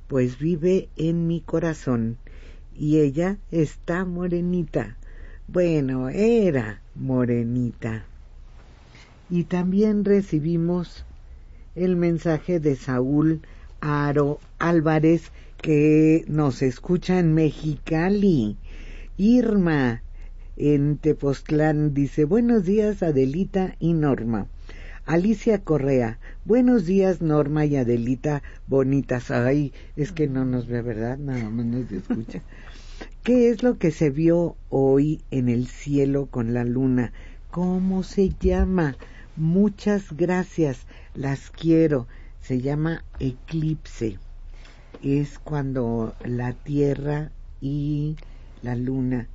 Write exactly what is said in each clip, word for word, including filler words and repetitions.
pues vive en mi corazón y ella está morenita. Bueno, era morenita. Y también recibimos el mensaje de Saúl Aro Álvarez, que nos escucha en Mexicali. Irma en Tepoztlán dice: buenos días, Adelita y Norma. Alicia Correa: buenos días, Norma y Adelita bonitas. Ay, es que no nos ve, ¿verdad? Nada más nos escucha. ¿Qué es lo que se vio hoy en el cielo con la luna? ¿Cómo se llama? Muchas gracias, las quiero. Se llama eclipse. Es cuando la Tierra y la luna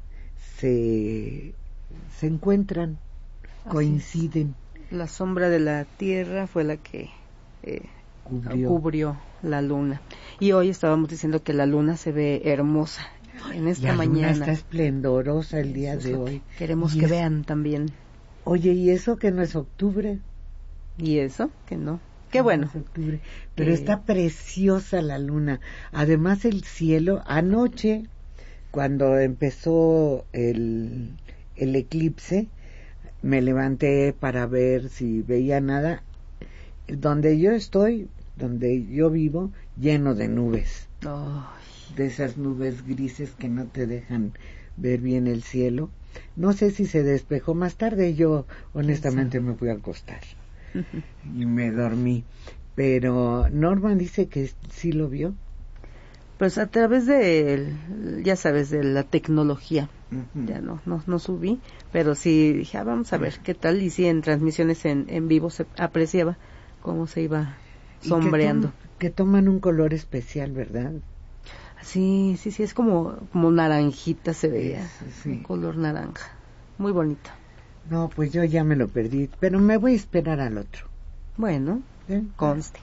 se, se encuentran, así coinciden. Es. La sombra de la Tierra fue la que eh, cubrió. cubrió la luna. Y hoy estábamos diciendo que la luna se ve hermosa en esta la mañana. La luna está esplendorosa el día de hoy. Queremos que es... vean también. Oye, ¿y eso que no es octubre? ¿Y eso que no? Qué bueno. No es octubre. Pero eh... está preciosa la luna. Además el cielo, anoche, cuando empezó el, el eclipse, me levanté para ver si veía nada. Donde yo estoy, donde yo vivo, lleno de nubes. Oh. De esas nubes grises que no te dejan ver bien el cielo. No sé si se despejó más tarde. Yo honestamente me fui a acostar y me dormí. Pero Norman dice que sí lo vio. Pues a través de, ya sabes, de la tecnología. Uh-huh. Ya no, no, no subí, pero sí dije, ah, vamos a ver qué tal. Y sí, en transmisiones en, en vivo se apreciaba cómo se iba sombreando. Que, to- que toman un color especial, ¿verdad? Sí, sí, sí, es como, como naranjita se veía, sí. Un color naranja, muy bonito. No, pues yo ya me lo perdí, pero me voy a esperar al otro. Bueno, ¿eh? Conste.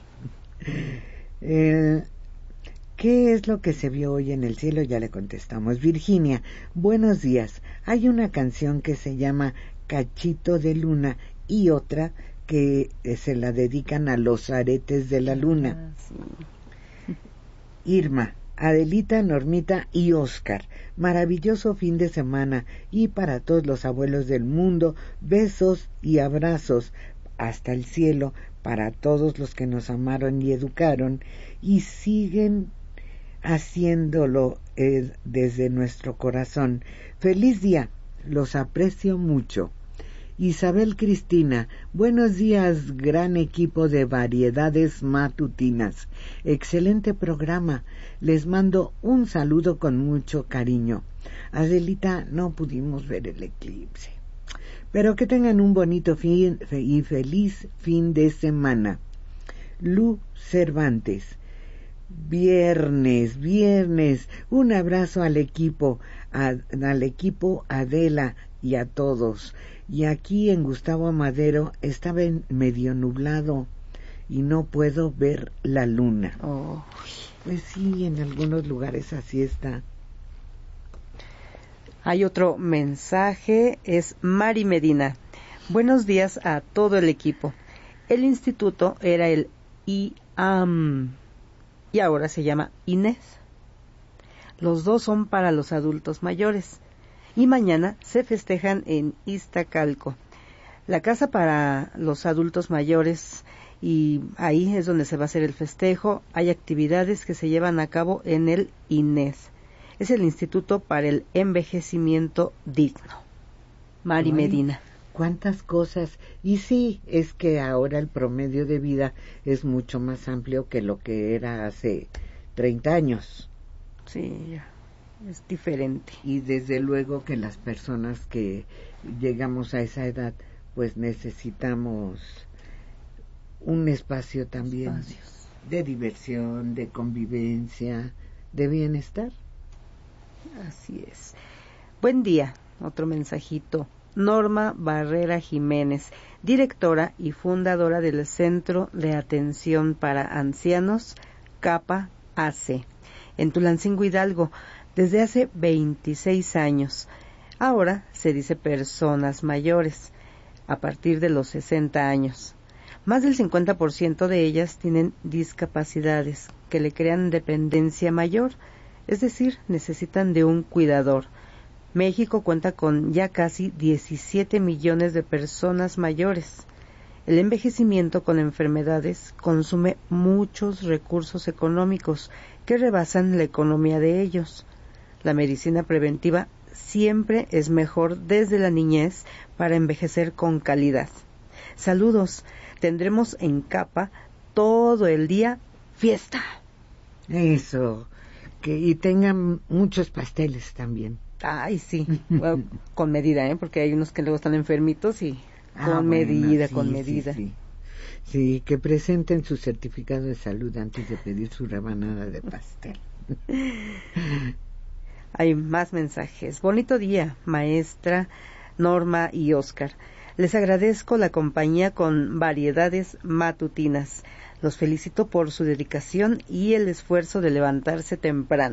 Eh, ¿Qué es lo que se vio hoy en el cielo? Ya le contestamos. Virginia, buenos días. Hay una canción que se llama Cachito de Luna y otra que eh, se la dedican a los aretes de la luna. Ah, sí. Irma, Adelita, Normita y Oscar, maravilloso fin de semana y para todos los abuelos del mundo, besos y abrazos hasta el cielo para todos los que nos amaron y educaron y siguen haciéndolo eh, desde nuestro corazón. Feliz día, los aprecio mucho. Isabel Cristina, buenos días, gran equipo de variedades matutinas. Excelente programa. Les mando un saludo con mucho cariño. Adelita, no pudimos ver el eclipse. Pero que tengan un bonito fin y feliz fin de semana. Lu Cervantes, viernes, viernes. Un abrazo al equipo, a, al equipo Adela y a todos. Y aquí en Gustavo Madero estaba medio nublado y no puedo ver la luna. Oh. Pues sí, en algunos lugares así está. Hay otro mensaje, es Mari Medina. Buenos días a todo el equipo. El instituto era el I A M y ahora se llama Inés. Los dos son para los adultos mayores. Y mañana se festejan en Iztacalco, la casa para los adultos mayores, y ahí es donde se va a hacer el festejo. Hay actividades que se llevan a cabo en el Inés. Es el Instituto para el Envejecimiento Digno. Mari Ay, Medina. Cuántas cosas. Y sí, es que ahora el promedio de vida es mucho más amplio que lo que era hace treinta años. Sí, ya. Es diferente. Y desde luego que las personas que llegamos a esa edad, pues necesitamos un espacio también Espacios. de diversión, de convivencia, de bienestar. Así es. Buen día, otro mensajito. Norma Barrera Jiménez, directora y fundadora del Centro de Atención para Ancianos, CAPA A C, en Tulancingo, Hidalgo, desde hace veintiséis años. Ahora se dice personas mayores, a partir de los sesenta años. Más del cincuenta por ciento de ellas tienen discapacidades, que le crean dependencia mayor, es decir, necesitan de un cuidador. México cuenta con ya casi diecisiete millones de personas mayores. El envejecimiento con enfermedades consume muchos recursos económicos que rebasan la economía de ellos. La medicina preventiva siempre es mejor desde la niñez para envejecer con calidad. Saludos, tendremos en Capa todo el día fiesta. Eso, que y tengan muchos pasteles también. Ay, sí, bueno, con medida, ¿eh? Porque hay unos que luego están enfermitos y Ah, con bueno, medida, sí, con sí, medida. Sí, sí, que presenten su certificado de salud antes de pedir su rebanada de pastel. Hay más mensajes. Bonito día, maestra Norma y Oscar. Les agradezco la compañía con variedades matutinas. Los felicito por su dedicación y el esfuerzo de levantarse temprano.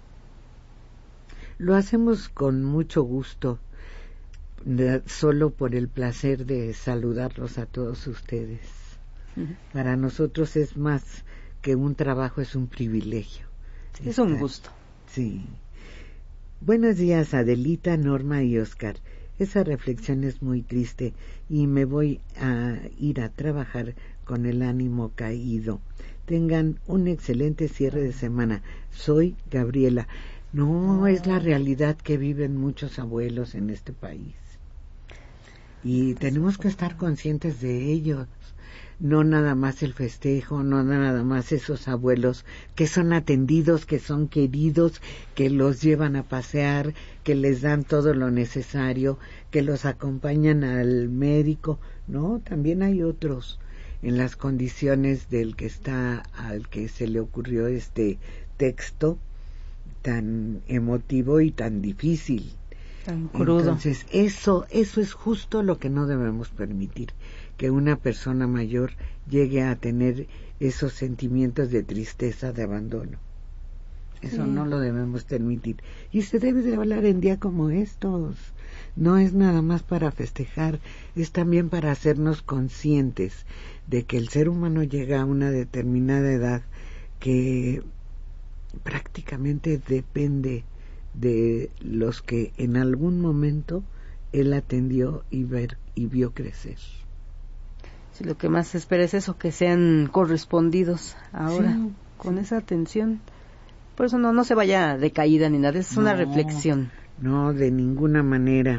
Lo hacemos con mucho gusto, de, solo por el placer de saludarlos a todos ustedes. Uh-huh. Para nosotros es más que un trabajo, es un privilegio. Es Estar, un gusto. Sí. Buenos días, Adelita, Norma y Oscar. Esa reflexión es muy triste y me voy a ir a trabajar con el ánimo caído. Tengan un excelente cierre de semana. Soy Gabriela. No, es la realidad que viven muchos abuelos en este país. Y tenemos que estar conscientes de ellos. No nada más el festejo, no nada más esos abuelos que son atendidos, que son queridos, que los llevan a pasear, que les dan todo lo necesario, que los acompañan al médico. No, también hay otros en las condiciones del que está, al que se le ocurrió este texto tan emotivo y tan difícil, tan crudo. Entonces eso eso es justo lo que no debemos permitir, que una persona mayor llegue a tener esos sentimientos de tristeza, de abandono. Eso sí. No lo debemos permitir, y se debe de hablar en día como estos. No es nada más para festejar, es también para hacernos conscientes de que el ser humano llega a una determinada edad que prácticamente depende de los que en algún momento él atendió y ver y vio crecer. Sí, lo que más se espera es eso, que sean correspondidos ahora sí, con sí. esa atención. Por eso no no se vaya de caída ni nada, es no, una reflexión. No, de ninguna manera.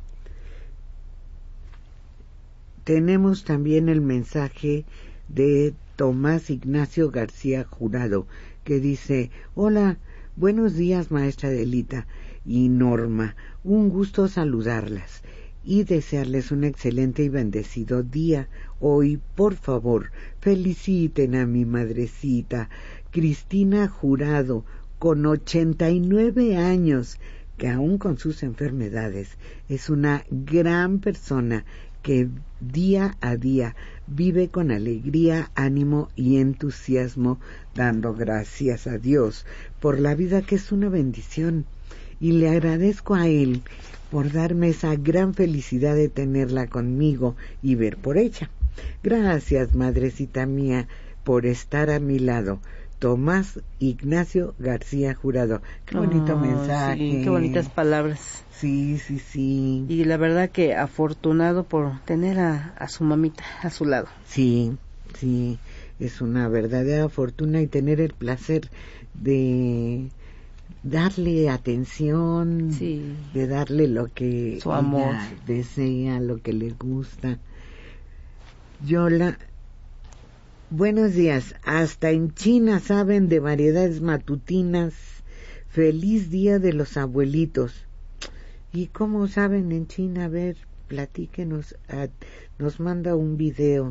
Tenemos también el mensaje de Tomás Ignacio García Jurado, que dice: hola, buenos días, maestra Adelita y Norma, un gusto saludarlas y desearles un excelente y bendecido día. Hoy, por favor, feliciten a mi madrecita, Cristina Jurado, con ochenta y nueve años, que aún con sus enfermedades es una gran persona que día a día vive con alegría, ánimo y entusiasmo, dando gracias a Dios por la vida, que es una bendición, y le agradezco a Él por darme esa gran felicidad de tenerla conmigo y ver por ella. Gracias, madrecita mía, por estar a mi lado. Tomás Ignacio García Jurado. Qué bonito oh, mensaje. Sí, qué bonitas palabras. Sí, sí, sí. Y la verdad que afortunado por tener a, a su mamita a su lado. Sí, sí, es una verdadera fortuna, y tener el placer de darle atención, sí. de darle lo que su amor desea, lo que le gusta. Yola, buenos días. Hasta en China saben de variedades matutinas. Feliz día de los abuelitos. ¿Y cómo saben en China? A ver, platíquenos. A, nos manda un video.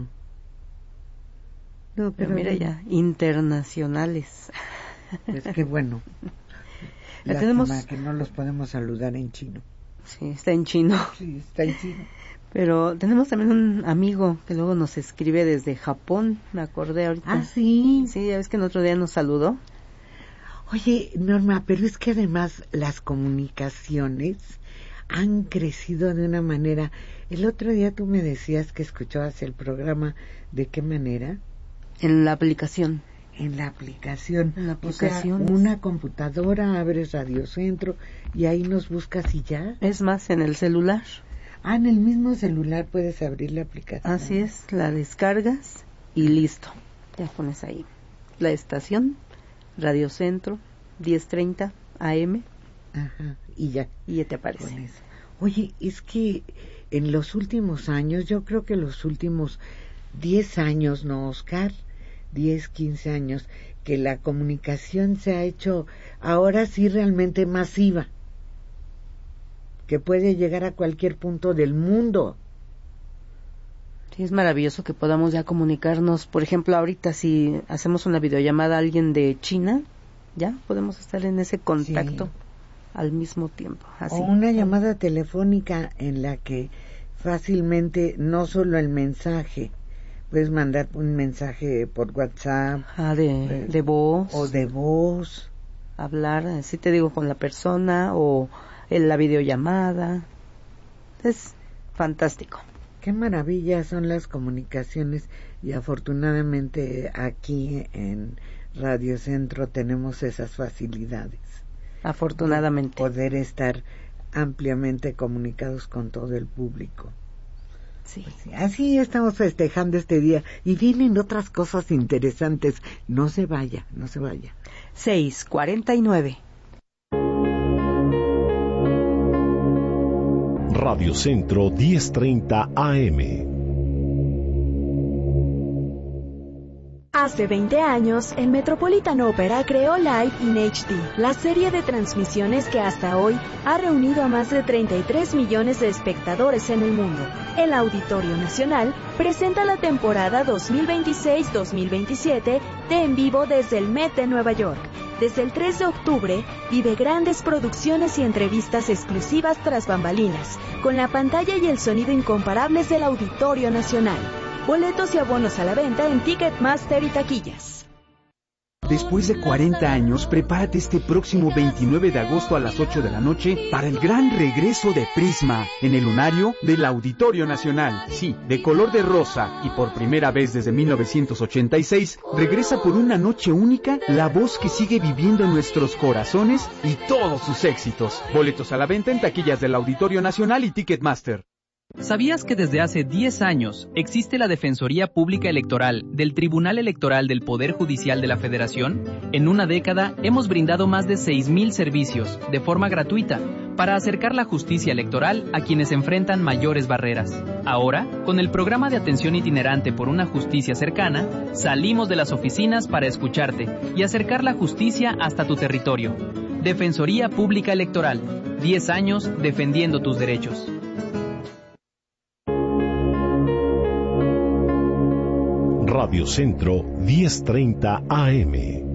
No, pero, pero mira ya, internacionales. Es que bueno. La tenemos que no los podemos saludar en chino. Sí, está en chino. Sí, está en chino. Pero tenemos también un amigo que luego nos escribe desde Japón, me acordé ahorita. Ah, sí. Sí, ya ves que el otro día nos saludó. Oye, Norma, pero es que además las comunicaciones han crecido de una manera. El otro día tú me decías que escuchabas el programa, ¿de qué manera? En la aplicación. En la aplicación. En la aplicación. O sea, una computadora, abres Radio Centro y ahí nos buscas y ya. Es más, en el celular. Ah, en el mismo celular puedes abrir la aplicación. Así es, la descargas y listo. Ya pones ahí la estación, Radio Centro, diez treinta A M. Ajá, y ya. Y ya te aparece. Con eso. Oye, es que en los últimos años, yo creo que los últimos diez años, ¿no, Oscar? diez, quince años, que la comunicación se ha hecho ahora sí realmente masiva, que puede llegar a cualquier punto del mundo. Sí, es maravilloso que podamos ya comunicarnos. Por ejemplo, ahorita si hacemos una videollamada a alguien de China, ya podemos estar en ese contacto sí. al mismo tiempo. Así. O una llamada telefónica en la que fácilmente, no solo el mensaje, puedes mandar un mensaje por WhatsApp. Ah, de, de voz. O de voz. Hablar, así te digo, con la persona o en la videollamada. Es fantástico. Qué maravilla son las comunicaciones y afortunadamente aquí en Radio Centro tenemos esas facilidades. Afortunadamente. Poder estar ampliamente comunicados con todo el público. Sí. Pues sí, así estamos festejando este día y vienen otras cosas interesantes. No se vaya, no se vaya. seis cuarenta y nueve. Radio Centro diez treinta A M. Hace veinte años, el Metropolitan Opera creó Live in H D, la serie de transmisiones que hasta hoy ha reunido a más de treinta y tres millones de espectadores en el mundo. El Auditorio Nacional presenta la temporada dos mil veintiséis dos mil veintisiete de En Vivo desde el Met de Nueva York. Desde el tres de octubre, vive grandes producciones y entrevistas exclusivas tras bambalinas, con la pantalla y el sonido incomparables del Auditorio Nacional. Boletos y abonos a la venta en Ticketmaster y taquillas. Después de cuarenta años, prepárate este próximo veintinueve de agosto a las ocho de la noche para el gran regreso de Prisma en el lunario del Auditorio Nacional. Sí, de color de rosa y por primera vez desde mil novecientos ochenta y seis, regresa por una noche única la voz que sigue viviendo en nuestros corazones y todos sus éxitos. Boletos a la venta en taquillas del Auditorio Nacional y Ticketmaster. ¿Sabías que desde hace diez años existe la Defensoría Pública Electoral del Tribunal Electoral del Poder Judicial de la Federación? En una década hemos brindado más de seis mil servicios de forma gratuita para acercar la justicia electoral a quienes enfrentan mayores barreras. Ahora, con el programa de atención itinerante por una justicia cercana, salimos de las oficinas para escucharte y acercar la justicia hasta tu territorio. Defensoría Pública Electoral, diez años defendiendo tus derechos. Radio Centro diez treinta A M.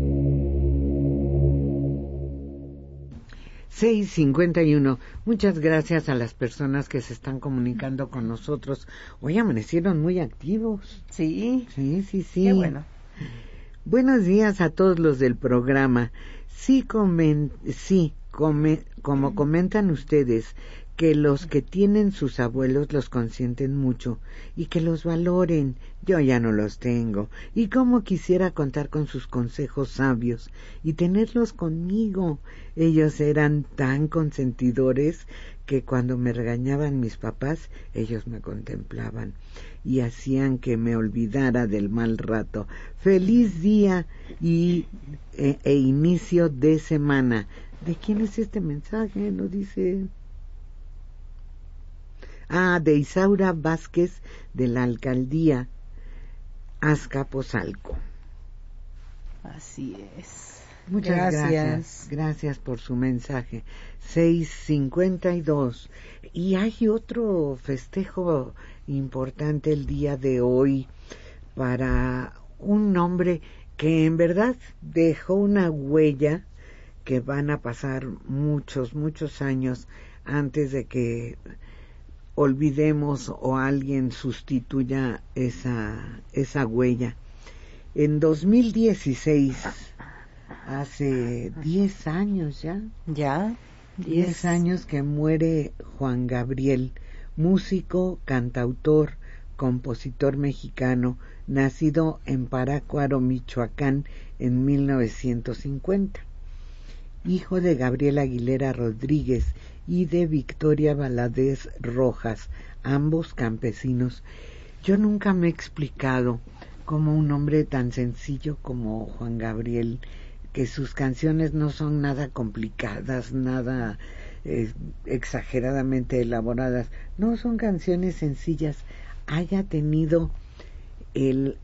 seis cincuenta y uno. Muchas gracias a las personas que se están comunicando con nosotros. Hoy amanecieron muy activos. Sí. Sí, sí, sí. Qué bueno. Buenos días a todos los del programa. Sí, comen, sí come, como comentan ustedes, que los que tienen sus abuelos los consienten mucho y que los valoren. Yo ya no los tengo, y cómo quisiera contar con sus consejos sabios y tenerlos conmigo. Ellos eran tan consentidores que cuando me regañaban mis papás, ellos me contemplaban y hacían que me olvidara del mal rato. Feliz día y e, e inicio de semana. ¿De quién es este mensaje? Lo dice... Ah, de Isaura Vázquez, de la alcaldía Azcapotzalco. Así es. Muchas gracias. gracias. Gracias por su mensaje. seis cincuenta y dos. Y hay otro festejo importante el día de hoy para un hombre que en verdad dejó una huella que van a pasar muchos, muchos años antes de que olvidemos o alguien sustituya esa esa huella. En dos mil dieciséis, hace diez años ya, ya, diez años que muere Juan Gabriel, músico, cantautor, compositor mexicano, nacido en Parácuaro, Michoacán, en mil novecientos cincuenta. Hijo de Gabriel Aguilera Rodríguez y de Victoria Valadez Rojas, ambos campesinos. Yo nunca me he explicado cómo un hombre tan sencillo como Juan Gabriel, que sus canciones no son nada complicadas, nada eh, exageradamente elaboradas, no, son canciones sencillas, haya tenido el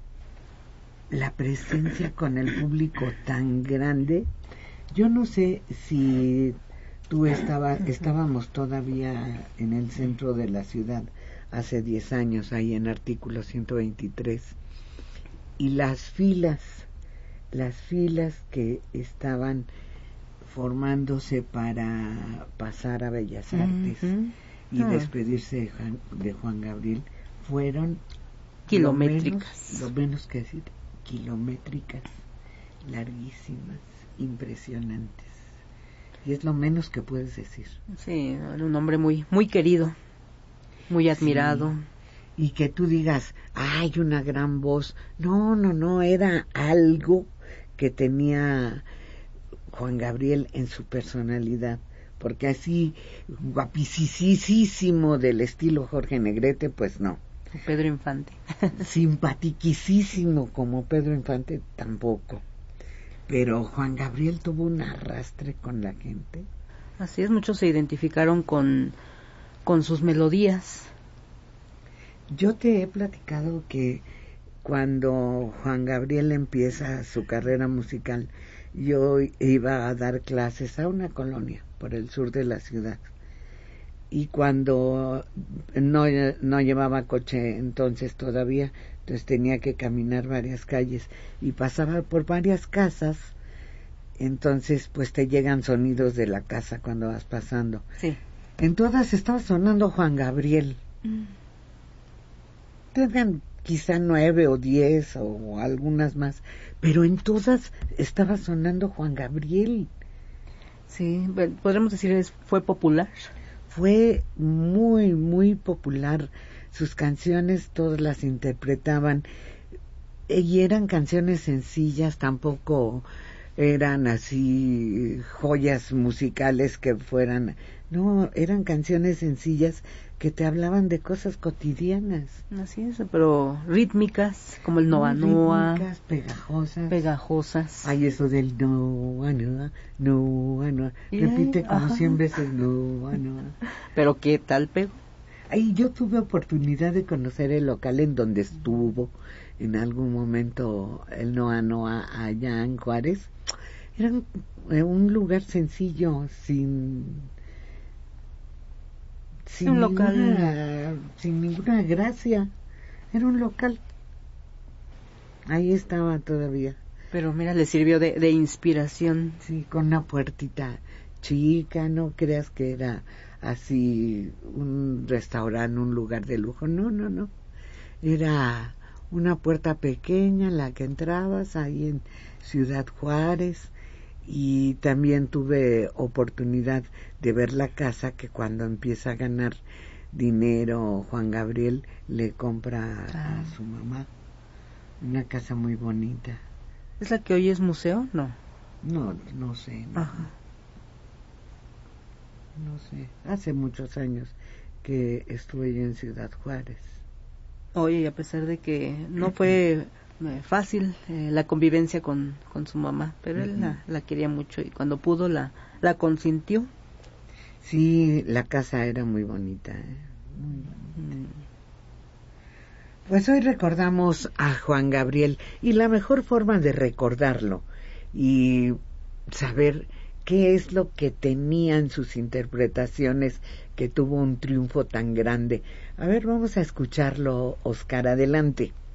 la presencia con el público tan grande. Yo no sé si tú estabas, estábamos todavía en el centro de la ciudad hace diez años, ahí en Artículo ciento veintitrés, y las filas, las filas que estaban formándose para pasar a Bellas Artes uh-huh. y ah. despedirse de Juan, de Juan Gabriel fueron kilométricas, lo menos, lo menos que decir, kilométricas, larguísimas, impresionantes, y es lo menos que puedes decir. Sí, era un hombre muy muy querido, muy admirado. Sí. Y que tú digas, hay una gran voz, no, no, no, era algo que tenía Juan Gabriel en su personalidad, porque así guapicisísimo del estilo Jorge Negrete, pues no. Pedro Infante. Simpatiquisísimo como Pedro Infante, tampoco. Pero Juan Gabriel tuvo un arrastre con la gente. Así es, muchos se identificaron con, con sus melodías. Yo te he platicado que cuando Juan Gabriel empieza su carrera musical, yo iba a dar clases a una colonia por el sur de la ciudad. Y cuando no, no llevaba coche entonces todavía, entonces tenía que caminar varias calles y pasaba por varias casas, entonces pues te llegan sonidos de la casa cuando vas pasando. Sí. En todas estaba sonando Juan Gabriel. Mm. Tengan quizá nueve o diez o algunas más, pero en todas estaba sonando Juan Gabriel. Sí, podríamos decir es fue popular. Fue muy, muy popular. Sus canciones todas las interpretaban y eran canciones sencillas, tampoco eran así joyas musicales que fueran, no, eran canciones sencillas que te hablaban de cosas cotidianas. Así es, pero rítmicas, como el Noa Noa. Rítmicas, pegajosas. Pegajosas. Ay, eso del Noa Noa, Noa Noa. Repite como cien veces Noa Noa. Pero ¿qué tal pegó? Ay, yo tuve oportunidad de conocer el local en donde estuvo en algún momento el Noa Noa allá en Juárez. Era un, un lugar sencillo, sin... Sin un ninguna, local sin ninguna gracia. Era un local. Ahí estaba todavía. Pero mira, le sirvió de, de inspiración. Sí, con una puertita chica, no creas que era así un restaurante, un lugar de lujo. No, no, no. Era una puerta pequeña en la que entrabas ahí en Ciudad Juárez. Y también tuve oportunidad de ver la casa que cuando empieza a ganar dinero Juan Gabriel le compra ah. a su mamá, una casa muy bonita. ¿Es la que hoy es museo? No. No, no sé. No, Ajá. no sé. Hace muchos años que estuve yo en Ciudad Juárez. Oye, a pesar de que no fue fácil eh, la convivencia con, con su mamá, pero uh-huh. él la, la quería mucho y cuando pudo la, la consintió. Sí, la casa era muy bonita, ¿eh? Muy bonita. Mm. Pues hoy recordamos a Juan Gabriel y la mejor forma de recordarlo y saber qué es lo que tenía en sus interpretaciones que tuvo un triunfo tan grande. A ver, vamos a escucharlo, Oscar, adelante.